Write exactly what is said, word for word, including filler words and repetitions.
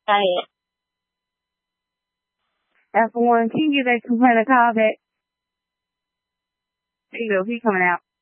Hey, F one, can you give that complaint a call back? There you go, he coming out.